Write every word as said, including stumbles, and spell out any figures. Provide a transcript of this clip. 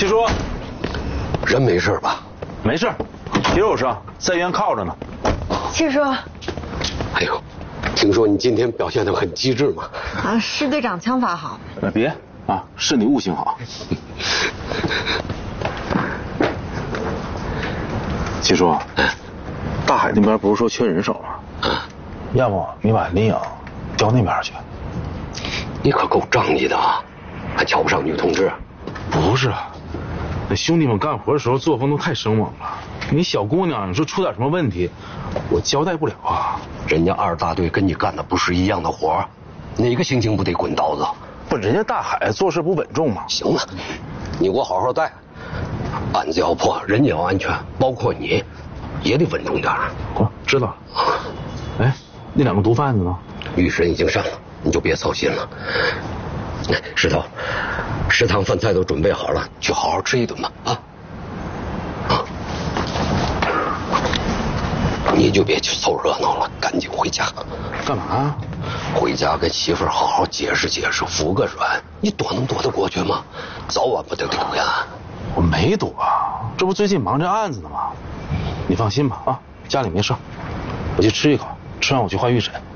七叔， 人没事吧？ 没事，别有伤，在医院靠着呢。 七叔， 哎呦，听说你今天表现得很机智嘛？ 啊，师队长枪法好。 呃，别啊，是你悟性好。七叔，大海那边不是说缺人手吗？要不你把林颖调那边去？ 你可够仗义的啊，还瞧不上女同志？ 不是，那兄弟们干活的时候作风都太生猛了。你小姑娘，你说出点什么问题，我交代不了啊。 人家二大队跟你干的不是一样的活，哪个心情不得滚刀子？ 不，人家大海做事不稳重吗？ 行了，你给我好好带，案子要破，人家要安全，包括你，也得稳重点。 哦，知道了。哎，那两个毒贩子呢？ 预审已经上了，你就别操心了。石头，食堂饭菜都准备好了，去好好吃一顿吧。啊啊！你就别去凑热闹了，赶紧回家。 干嘛？ 回家跟媳妇儿好好解释解释，服个软。你躲能躲得过去吗？早晚不得丢呀。 我没躲，这不最近忙这案子呢吗？你放心吧，啊，家里没事。我去吃一口，吃完我去换预审。